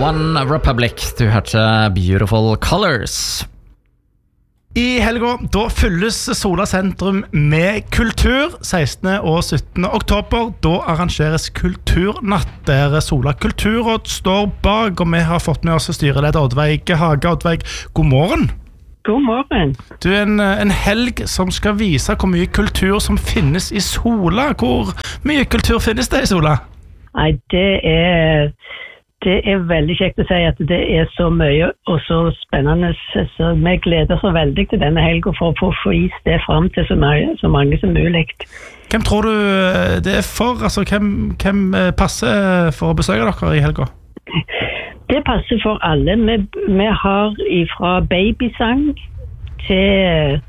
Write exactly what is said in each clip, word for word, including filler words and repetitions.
One Republic, du hørte Beautiful Colors. I helga, da fylles Sola sentrum med kultur. sekstende og syttende oktober, da arrangeres kulturnatt, der Sola Kulturråd står bak, og vi har fått med oss styreleder Oddveig Hage. Oddveig, god morgen. God morgen. Du er en, en helg som skal vise hvor mye kultur som finnes i Sola. Hvor mye kultur finnes det i Sola? Nei, det er... Det er veldig kjekt å si at det er så mye og så spennende, så vi gleder oss så veldig til denne helgen for å få vist det frem til så mange, så mange som mulig. Hvem tror du det er for? Altså, hvem, hvem passer for å besøke dere i helgen? Det passer for alle. Vi, vi har fra babysang til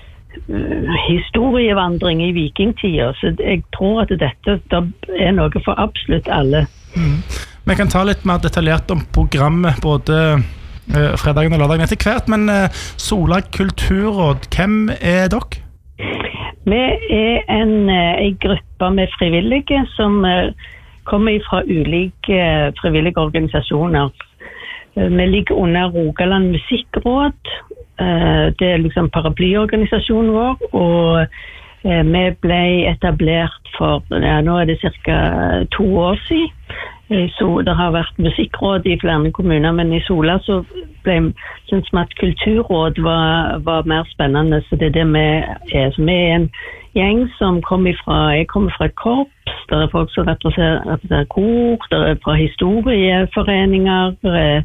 uh, historievandring i vikingtiden, så jeg tror at dette er noe for absolutt alle. Mm. Vi kan ta litt mer detaljert om programmet både uh, fredagen og lørdagen etter hvert, men uh, Sola Kulturråd, hvem er dere? Vi er en, uh, en gruppe med frivillige som uh, kommer fra ulike uh, frivillige organisasjoner. Uh, vi ligger under Rogaland Musikkråd, uh, det er liksom paraplyorganisasjonen vår, og uh, vi ble etablert for, ja, nå er det cirka to år siden. Så det har vært musikkråd i flere kommuner, men i Sola så ble synes vi at kulturråd var, var mer spennende, så det er det vi er. Så vi er en gjeng som kommer fra, jeg kommer fra et korps, der er folk som representerer kor, der er fra historieforeninger,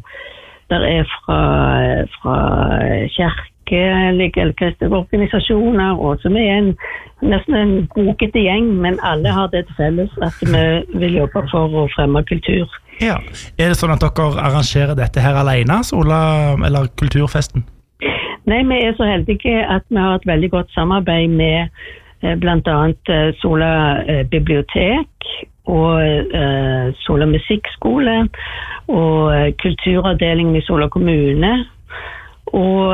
der er fra, fra kirkelige eller kristne organisasjoner, og så vi er en nesten en brokete gjeng, men alle har det til felles at vi vil jobbe for å fremme kultur. Ja. Er det sånn at dere arrangerer dette her alene, Sola, eller kulturfesten? Nei, vi er så heldige at vi har et veldig godt samarbeid med eh, blant annet eh, Sola eh, bibliotek og eh, Sola musikkskole og eh, kulturavdelingen i Sola kommune og,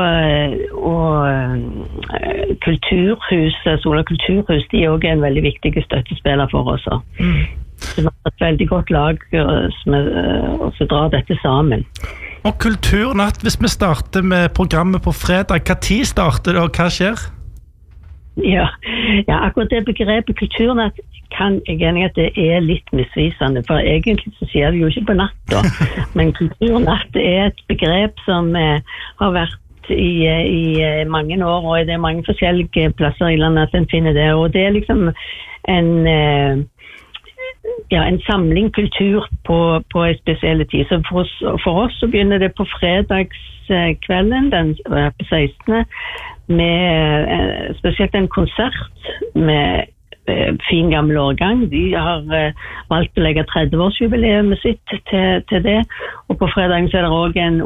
og kulturhus, Sola kulturhus, de er også en veldig viktig støttespiller for oss. Mm. Så vi har et veldig godt lag som er, og så drar dette sammen. Og kulturnatt, hvis vi starter med programmet på fredag, hva tid starter det og hva skjer? Ja, ja, akkurat det begrepet kulturnatt kan jeg enig at det er litt misvisende, for egentlig så sier det jo ikke på natt da, men kulturnatt er et begrep som eh, har vært i, i mange år, og det er mange forskjellige plasser i landet at en finner det, og det er liksom en, eh, ja, en samling kultur på, på en spesiell tid. Så for oss, for oss så begynner det på fredagskvelden, den på sekstende, med eh, spesielt en konsert med fin gammel årgang. De har uh, valgt å legge tretti-årsjubileet sitt til, til det, og på fredagen så er det også en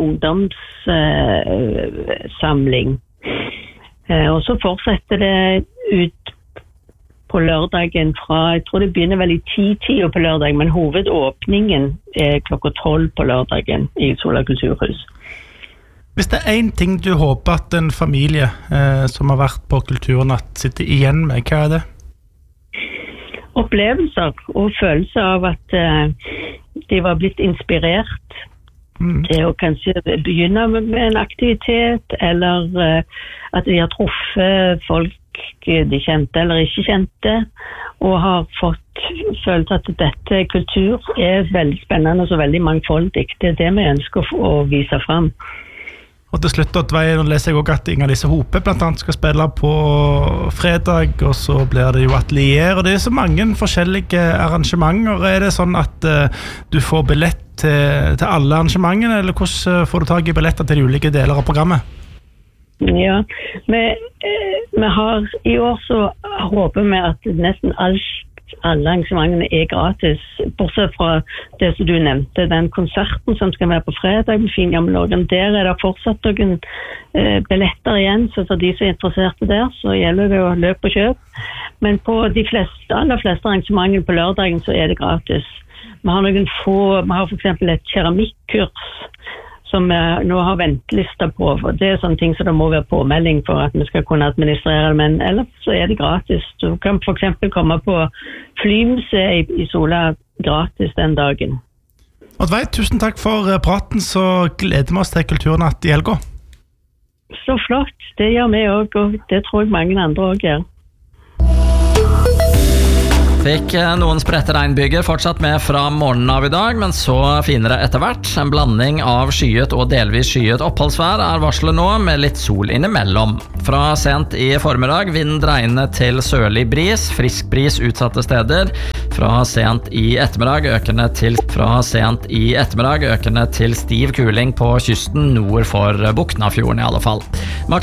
ungdomssamling. Uh, uh, og så fortsetter det ut på lørdagen fra, jeg tror det begynner vel i ti-tida på lørdag, men hovedåpningen er klokka tolv på lørdagen i Sola kulturhus. Hvis det er en ting du håper at en familie uh, som har vært på kulturnatt sitter igjen med, hva er det? Opplevelser og følelse av at uh, de var blitt inspirert mm. til å kanskje begynne med en aktivitet, eller uh, at de har truffet folk de kjente eller ikke kjente, og har fått følt at dette kultur er veldig spennende og så veldig mangfoldig. Det er det vi ønsker å vise frem. Og til slutt, Oddveig, nå leser jeg også at Inger Lise Hope blant annet skal spille på fredag, og så blir det jo atelier, og det er så mange forskjellige arrangementer. Er det sånn at uh, du får billett til, til alle arrangementene, eller hvordan får du tag i billetter til de ulike deler av programmet? Ja, vi, vi har i år så håper vi at nesten alt alle arrangementene er gratis, bortsett fra det som du nevnte, den konserten som skal være på fredag med fin gammel årgang. Der er det fortsatt noen eh, billetter igjen, så for de som er interesserte der, så gjelder det å løpe og kjøpe. Men på de fleste, aller fleste arrangementene på lørdagen så er det gratis. Vi har noen få, vi har for eksempel et keramikkurs som vi nå har ventelister på, for det er sånne ting som det må være påmelding for at vi skal kunne administrere det, men ellers så er det gratis. Du kan for eksempel komme på Flymuseet i, i Sola gratis den dagen. Oddveig, tusen takk for praten, så gleder vi oss til Kulturnatt i helga. Så flott, det gjør vi også, og det tror jeg mange andre også gjør. Fikk noen spredte regnbyger fortsatt med fra morgenen av i dag, men så finere etter hvert. En blanding av skyet og delvis skyet oppholdsvær er varslet nå, med litt sol innimellom. Fra sent i formiddag, vind dreiende til sørlig bris, frisk bris utsatte steder. Fra sent i ettermiddag økende til, fra sent i ettermiddag økende til stiv kuling på kysten nord for Boknafjorden i alle fall.